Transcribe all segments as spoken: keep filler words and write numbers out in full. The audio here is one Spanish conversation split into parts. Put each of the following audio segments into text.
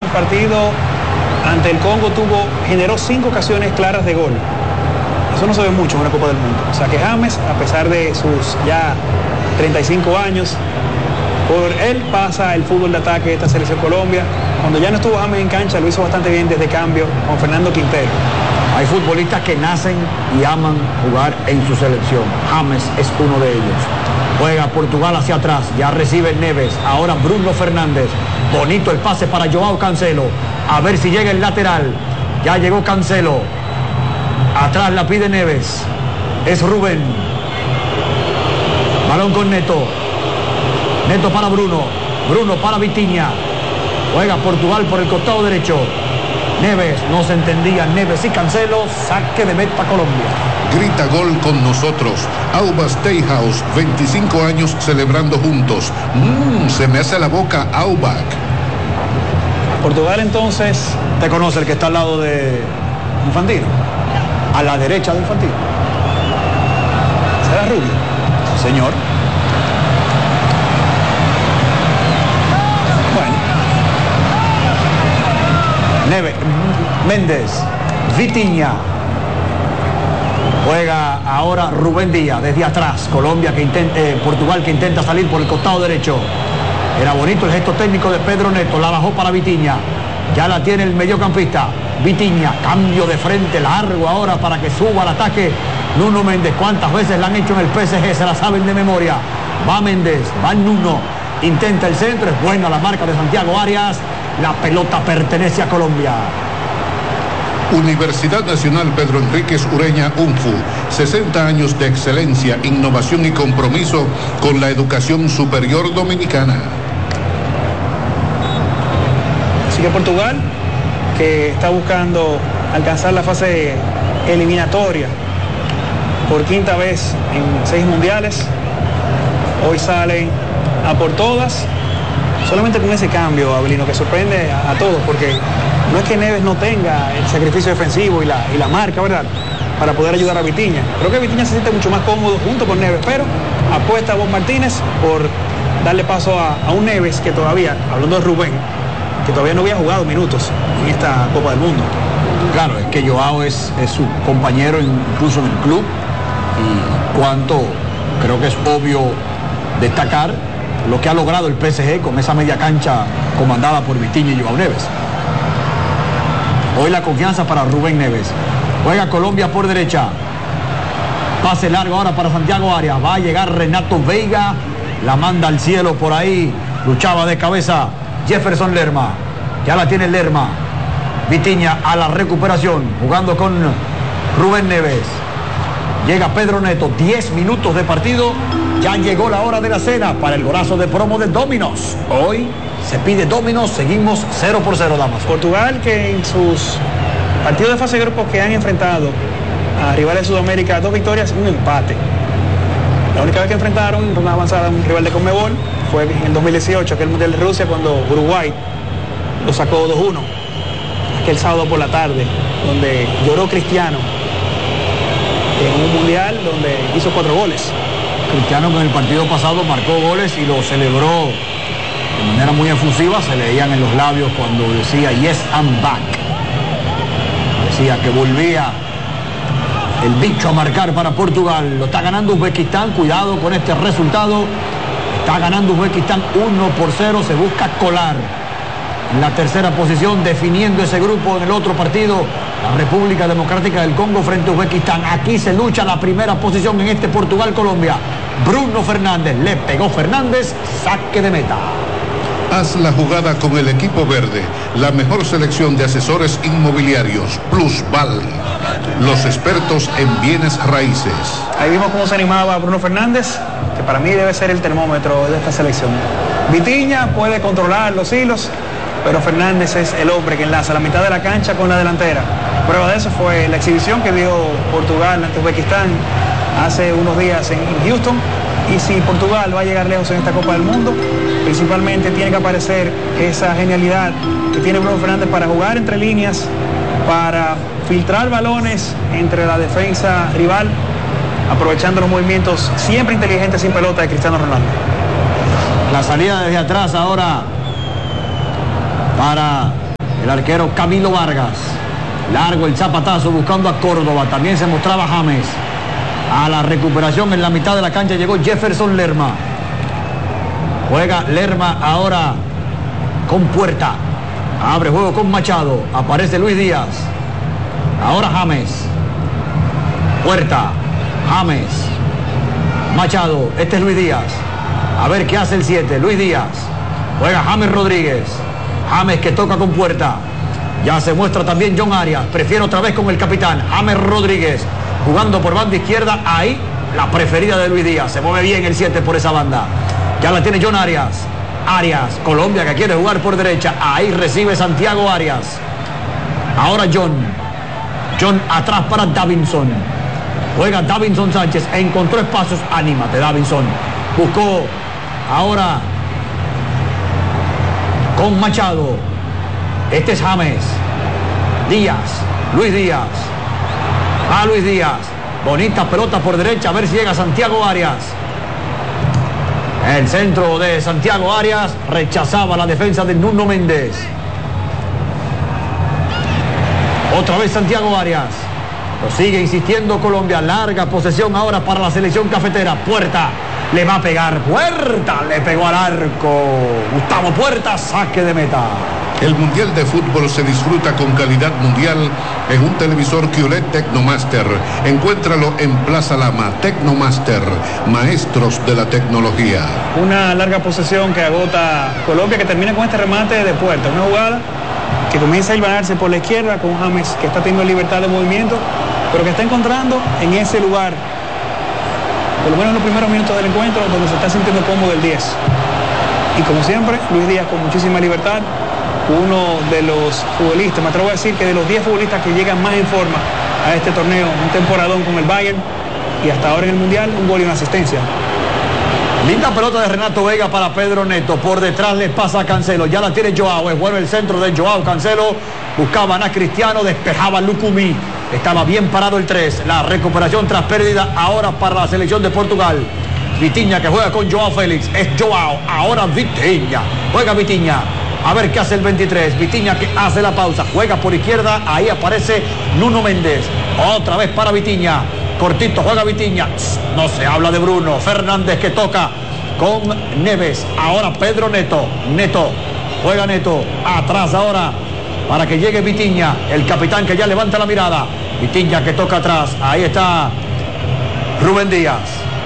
partido ante el Congo tuvo, generó cinco ocasiones claras de gol. Eso no se ve mucho en una Copa del Mundo. O sea que James, a pesar de sus ya treinta y cinco años, por él pasa el fútbol de ataque de esta selección Colombia. Cuando ya no estuvo James en cancha, lo hizo bastante bien desde cambio con Fernando Quintero. Hay futbolistas que nacen y aman jugar en su selección. James es uno de ellos. Juega Portugal hacia atrás, ya recibe Neves, ahora Bruno Fernández. Bonito el pase para Joao Cancelo. A ver si llega el lateral. Ya llegó Cancelo. Atrás la pide Neves. Es Rubén. Balón con Neto. Neto para Bruno. Bruno para Vitinha. Juega Portugal por el costado derecho. Neves, no se entendía. Neves y Cancelo. Saque de meta Colombia. Grita gol con nosotros. Auba Steakhouse, veinticinco años celebrando juntos. Mmm, se me hace la boca Aubac. Portugal entonces. ¿Te conoce el que está al lado de Infantino? A la derecha de Infantino. ¿Será Rubio? Señor. Bueno. Neves, Méndez, Vitinha. Juega ahora Rubén Díaz desde atrás. Colombia que intenta, eh, Portugal que intenta salir por el costado derecho. Era bonito el gesto técnico de Pedro Neto. La bajó para Vitinha. Ya la tiene el mediocampista. Vitinha, cambio de frente largo ahora para que suba al ataque Nuno Méndez. ¿Cuántas veces la han hecho en el P S G? Se la saben de memoria. Va Méndez, va Nuno. Intenta el centro. Es buena la marca de Santiago Arias. La pelota pertenece a Colombia. Universidad Nacional Pedro Enríquez Ureña UNFU, sesenta años de excelencia, innovación y compromiso con la educación superior dominicana. Así que Portugal, que está buscando alcanzar la fase eliminatoria por quinta vez en seis mundiales, hoy salen a por todas, solamente con ese cambio, Abelino, que sorprende a, a todos, porque no es que Neves no tenga el sacrificio defensivo y la, y la marca, ¿verdad?, para poder ayudar a Vitinha. Creo que Vitinha se siente mucho más cómodo junto con Neves, pero apuesta a Bob Martínez por darle paso a, a un Neves que todavía, hablando de Rubén, que todavía no había jugado minutos en esta Copa del Mundo. Claro, es que Joao es, es su compañero incluso en el club, y cuanto creo que es obvio destacar lo que ha logrado el P S G con esa media cancha comandada por Vitinha y Joao Neves. Hoy la confianza para Rubén Neves. Juega Colombia por derecha. Pase largo ahora para Santiago Arias. Va a llegar Renato Veiga. La manda al cielo por ahí. Luchaba de cabeza Jefferson Lerma. Ya la tiene Lerma. Vitinha a la recuperación. Jugando con Rubén Neves. Llega Pedro Neto. diez minutos de partido. Ya llegó la hora de la cena para el golazo de promo de Domino's. Hoy se pide Domino's, seguimos cero por cero, damas. Portugal, que en sus partidos de fase de grupos que han enfrentado a rivales de Sudamérica, dos victorias y un empate. La única vez que enfrentaron en ronda avanzada a un rival de Conmebol fue en el dos mil dieciocho, aquel Mundial de Rusia, cuando Uruguay lo sacó dos uno. Aquel sábado por la tarde, donde lloró Cristiano en un Mundial donde hizo cuatro goles. Cristiano en el partido pasado marcó goles y lo celebró de manera muy efusiva. Se leían en los labios cuando decía yes, I'm back. Decía que volvía el bicho a marcar para Portugal. Lo está ganando Uzbekistán. Cuidado con este resultado. Está ganando Uzbekistán uno por cero. Se busca colar en la tercera posición, definiendo ese grupo en el otro partido. La República Democrática del Congo frente a Uzbekistán. Aquí se lucha la primera posición en este Portugal-Colombia. Bruno Fernández, le pegó Fernández, saque de meta. Haz la jugada con el equipo verde, la mejor selección de asesores inmobiliarios, Plusval, los expertos en bienes raíces. Ahí vimos cómo se animaba Bruno Fernández, que para mí debe ser el termómetro de esta selección. Vitinha puede controlar los hilos, pero Fernández es el hombre que enlaza la mitad de la cancha con la delantera. Prueba de eso fue la exhibición que dio Portugal ante Uzbekistán hace unos días en Houston. Y si Portugal va a llegar lejos en esta Copa del Mundo, principalmente tiene que aparecer esa genialidad que tiene Bruno Fernández para jugar entre líneas, para filtrar balones entre la defensa rival, aprovechando los movimientos siempre inteligentes sin pelota de Cristiano Ronaldo. La salida desde atrás ahora para el arquero Camilo Vargas. Largo el zapatazo buscando a Córdoba. También se mostraba James. A la recuperación en la mitad de la cancha llegó Jefferson Lerma. Juega Lerma ahora con Puerta. Abre juego con Machado. Aparece Luis Díaz. Ahora James. Puerta. James. Machado. Este es Luis Díaz. A ver qué hace el siete. Luis Díaz. Juega James Rodríguez. James que toca con Puerta. Ya se muestra también John Arias. Prefiere otra vez con el capitán. James Rodríguez. Jugando por banda izquierda. Ahí la preferida de Luis Díaz. Se mueve bien el siete por esa banda. Ya la tiene John Arias. Arias, Colombia que quiere jugar por derecha. Ahí recibe Santiago Arias. Ahora John. John atrás para Davinson. Juega Davinson Sánchez. Encontró espacios. Anímate, Davinson. Buscó ahora con Machado. Este es James. Díaz. Luis Díaz. A Luis Díaz. Bonita pelota por derecha. A ver si llega Santiago Arias. El centro de Santiago Arias rechazaba la defensa de Nuno Méndez. Otra vez Santiago Arias. Lo sigue insistiendo Colombia. Larga posesión ahora para la selección cafetera. Puerta. Le va a pegar. Puerta. Le pegó al arco. Gustavo Puerta. Saque de meta. El Mundial de Fútbol se disfruta con calidad mundial en un televisor Q L E D Tecnomaster. Encuéntralo en Plaza Lama. Tecnomaster, maestros de la tecnología. Una larga posesión que agota Colombia, que termina con este remate de Puerta. Una jugada que comienza a hilvanarse por la izquierda con James, que está teniendo libertad de movimiento, pero que está encontrando en ese lugar, por lo menos en los primeros minutos del encuentro, donde se está sintiendo cómodo el diez. Y como siempre, Luis Díaz con muchísima libertad. Uno de los futbolistas, me atrevo a decir que de los diez futbolistas que llegan más en forma a este torneo, un temporadón con el Bayern y hasta ahora en el Mundial, un gol y una asistencia. Linda pelota de Renato Vega para Pedro Neto. Por detrás le pasa a Cancelo. Ya la tiene Joao. Es bueno el centro de Joao Cancelo. Buscaban a Cristiano. Despejaba Lucumí. Estaba bien parado el tres. La recuperación tras pérdida ahora para la selección de Portugal. Vitinha que juega con Joao Félix. Es Joao. Ahora Vitinha. Juega Vitinha. A ver qué hace el veintitrés. Vitinha que hace la pausa. Juega por izquierda. Ahí aparece Nuno Méndez. Otra vez para Vitinha. Cortito, juega Vitinha. No se habla de Bruno Fernández que toca con Neves. Ahora Pedro Neto. Neto. Juega Neto. Atrás ahora para que llegue Vitinha. El capitán que ya levanta la mirada. Vitinha que toca atrás. Ahí está Rubén Díaz.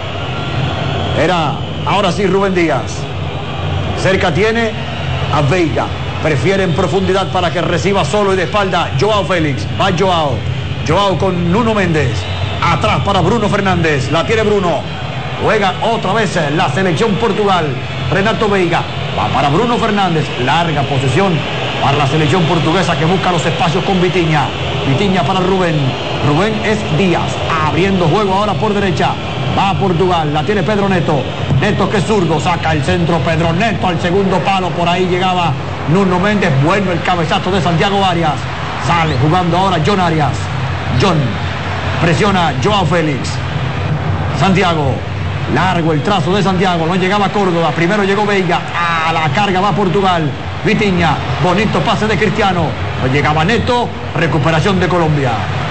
Era ahora sí Rubén Díaz. Cerca tiene a Veiga. Prefiere en profundidad para que reciba solo y de espalda Joao Félix. Va Joao. Joao con Nuno Méndez. Atrás para Bruno Fernández. La tiene Bruno. Juega otra vez la selección Portugal. Renato Veiga. Va para Bruno Fernández. Larga posesión para la selección portuguesa que busca los espacios con Vitinha. Vitinha para Rubén. Rubén es Díaz. Abriendo juego ahora por derecha. Va a Portugal. La tiene Pedro Neto. Neto que es zurdo. Saca el centro Pedro Neto al segundo palo. Por ahí llegaba Nuno Méndez. Bueno el cabezazo de Santiago Arias. Sale jugando ahora John Arias. John. Presiona Joao Félix. Santiago. Largo el trazo de Santiago. No llegaba Córdoba. Primero llegó Veiga. A la carga va Portugal. Vitinha. Bonito pase de Cristiano. No llegaba Neto. Recuperación de Colombia.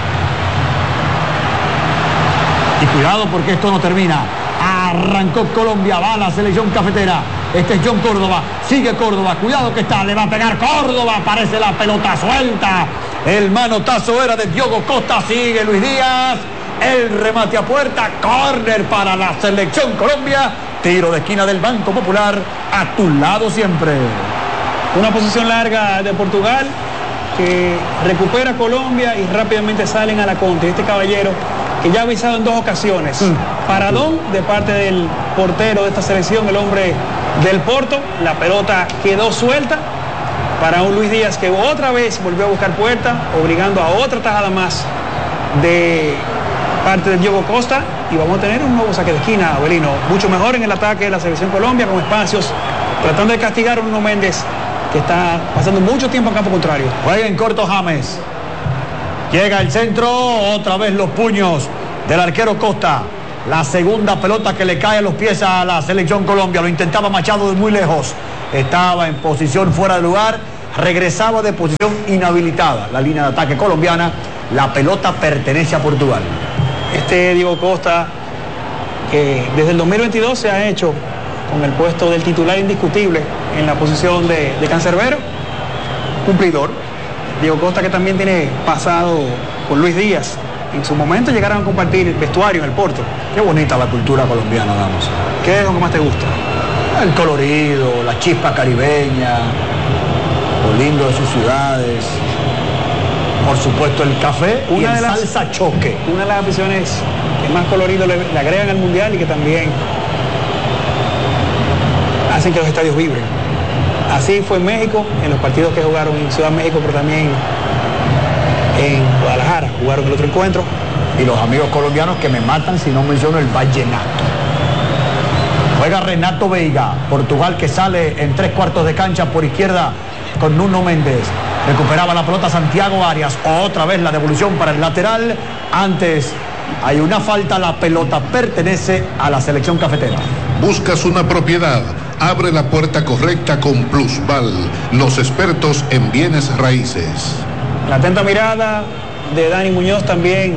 Y cuidado porque esto no termina. Arrancó Colombia. Va a la selección cafetera. Este es John Córdoba. Sigue Córdoba. Cuidado que está. Le va a pegar Córdoba. Aparece la pelota suelta. El manotazo era de Diogo Costa. Sigue Luis Díaz. El remate a puerta. Córner para la selección Colombia. Tiro de esquina del Banco Popular. A tu lado siempre. Una posición larga de Portugal que recupera Colombia y rápidamente salen a la contra. Este caballero que ya ha avisado en dos ocasiones. Mm. Paradón de parte del portero de esta selección, el hombre del Porto. La pelota quedó suelta para un Luis Díaz que otra vez volvió a buscar puerta, obligando a otra tajada más de parte de Diogo Costa. Y vamos a tener un nuevo saque de esquina, Abelino. Mucho mejor en el ataque de la selección Colombia, con espacios, tratando de castigar a Nuno Méndez, que está pasando mucho tiempo en campo contrario. Juega en corto James. Llega el centro, otra vez los puños del arquero Costa. La segunda pelota que le cae a los pies a la selección Colombia. Lo intentaba Machado de muy lejos. Estaba en posición fuera de lugar regresaba de posición inhabilitada la línea de ataque colombiana. La pelota pertenece a Portugal. Este Diego Costa, que desde el dos mil veintidós se ha hecho con el puesto del titular indiscutible en la posición de, de cancerbero, cumplidor. Diego Costa, que también tiene pasado con Luis Díaz. En su momento llegaron a compartir vestuario en el Porto. Qué bonita la cultura colombiana, vamos. ¿Qué es lo que más te gusta? El colorido, la chispa caribeña, lo lindo de sus ciudades. Por supuesto el café y Una el de las- salsa choque. Una de las aficiones que más colorido le, le agregan al Mundial y que también hacen que los estadios vibren. Así fue en México, en los partidos que jugaron en Ciudad de México, pero también en Guadalajara, jugaron el otro encuentro. Y los amigos colombianos que me matan si no menciono el vallenato. Juega Renato Veiga, Portugal, que sale en tres cuartos de cancha por izquierda con Nuno Méndez. Recuperaba la pelota Santiago Arias. Otra vez la devolución para el lateral. Antes hay una falta, la pelota pertenece a la selección cafetera. ¿Buscas una propiedad? Abre la puerta correcta con Plusval, los expertos en bienes raíces. La atenta mirada de Dani Muñoz, también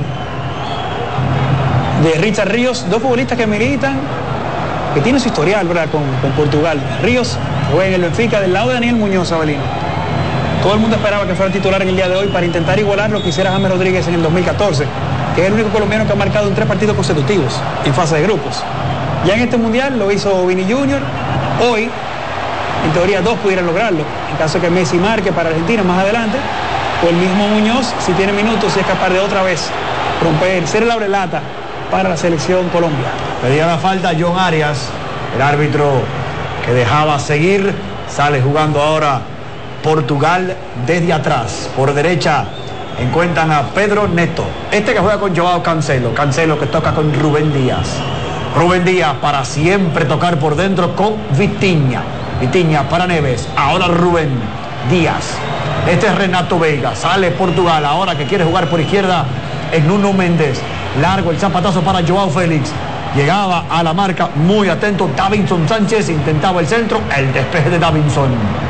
de Richard Ríos, dos futbolistas que militan, que tienen su historial, ¿verdad?, con, con Portugal. Ríos juega en el Benfica del lado de Daniel Muñoz, Abelino. Todo el mundo esperaba que fuera titular en el día de hoy para intentar igualar lo que hiciera James Rodríguez en el dos mil catorce, que es el único colombiano que ha marcado en tres partidos consecutivos en fase de grupos. Ya en este mundial lo hizo Vini Junior. Hoy, en teoría, dos pudieran lograrlo. En caso de que Messi marque para Argentina más adelante, o el mismo Muñoz, si tiene minutos, si es capaz de otra vez romper, ser el abrelata para la selección Colombia. Pedía la falta John Arias, el árbitro que dejaba seguir. Sale jugando ahora Portugal desde atrás. Por derecha encuentran a Pedro Neto. Este que juega con Joao Cancelo. Cancelo que toca con Rubén Díaz. Rubén Díaz para siempre tocar por dentro con Vitinha. Vitinha para Neves. Ahora Rubén Díaz. Este es Renato Veiga. Sale Portugal ahora que quiere jugar por izquierda en Nuno Méndez. Largo el zapatazo para Joao Félix. Llegaba a la marca, muy atento Davinson Sánchez. Intentaba el centro. El despeje de Davinson.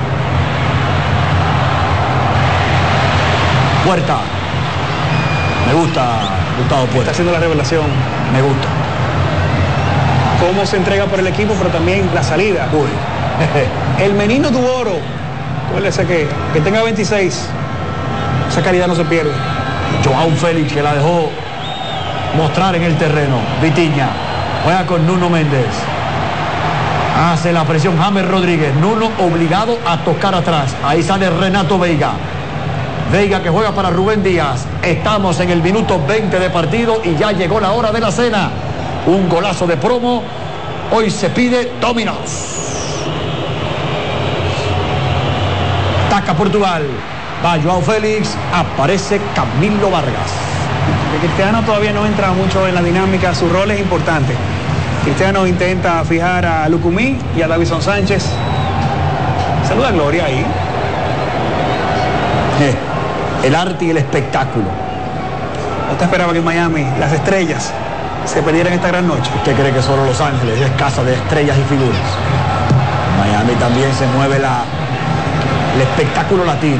Puerta. Me gusta Gustavo Está Puerta. haciendo la revelación. Me gusta. Cómo se entrega por el equipo, pero también la salida. Uy. El menino Duboro, acuérdese que, que tenga veintiséis, esa calidad no se pierde. Joao Félix que la dejó mostrar en el terreno. Vitinha juega con Nuno Méndez. Hace la presión James Rodríguez. Nuno obligado a tocar atrás. Ahí sale Renato Veiga. Veiga que juega para Rubén Díaz. Estamos en el minuto veinte de partido y ya llegó la hora de la cena. Un golazo de promo. Hoy se pide Domino's. Ataca Portugal. Va Joao Félix. Aparece Camilo Vargas. El Cristiano todavía no entra mucho en la dinámica, su rol es importante. Cristiano intenta fijar a Lucumí y a Davinson Sánchez. Saluda a Gloria ahí. Eh, el arte y el espectáculo. ¿No te esperaba que en Miami las estrellas se perdieran esta gran noche? ¿Usted cree que solo Los Ángeles es casa de estrellas y figuras? En Miami también se mueve la, el espectáculo latino.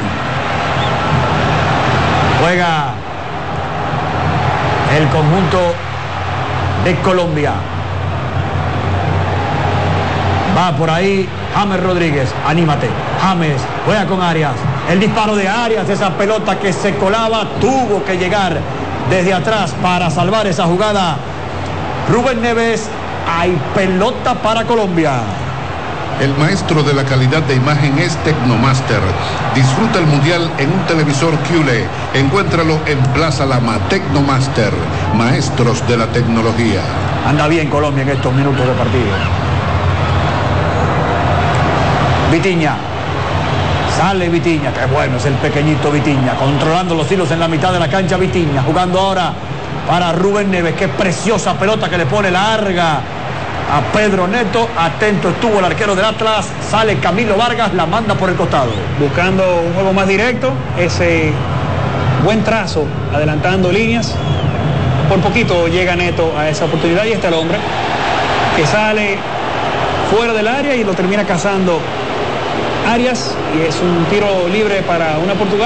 Juega el conjunto de Colombia. Va por ahí James Rodríguez. Anímate. James juega con Arias. El disparo de Arias, esa pelota que se colaba, tuvo que llegar desde atrás para salvar esa jugada. Rubén Neves, hay pelota para Colombia. El maestro de la calidad de imagen es Tecnomaster. Disfruta el mundial en un televisor Q L E. Encuéntralo en Plaza Lama. Tecnomaster, maestros de la tecnología. Anda bien Colombia en estos minutos de partido. Vitinha. Sale Vitinha, qué bueno es el pequeñito Vitinha, controlando los hilos en la mitad de la cancha. Vitinha jugando ahora para Rubén Neves. Qué preciosa pelota que le pone larga a Pedro Neto. Atento estuvo el arquero del Atlas. Sale Camilo Vargas, la manda por el costado. Buscando un juego más directo, ese buen trazo, adelantando líneas. Por poquito llega Neto a esa oportunidad y está el hombre que sale fuera del área y lo termina cazando Arias y es un tiro libre para una Portugal.